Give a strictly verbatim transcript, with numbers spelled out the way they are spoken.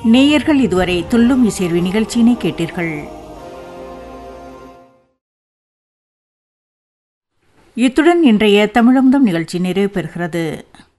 நேயர்கள் இதுவரை துள்ளும் இசைர்வி நிகழ்ச்சியினை கேட்டீர்கள். இத்துடன் இன்றைய தமிழமுதம் நிகழ்ச்சி நிறைவு பெறுகிறது.